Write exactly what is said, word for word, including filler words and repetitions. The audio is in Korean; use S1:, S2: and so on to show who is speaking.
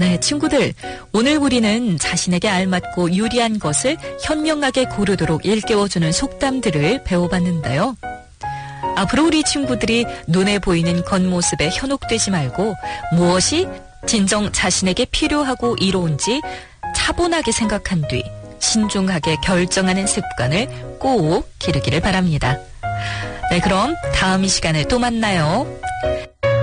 S1: 네, 친구들, 오늘 우리는 자신에게 알맞고 유리한 것을 현명하게 고르도록 일깨워주는 속담들을 배워봤는데요. 앞으로 우리 친구들이 눈에 보이는 겉모습에 현혹되지 말고 무엇이 진정 자신에게 필요하고 이로운지 차분하게 생각한 뒤 신중하게 결정하는 습관을 꼭 기르기를 바랍니다. 네, 그럼 다음 이 시간에 또 만나요.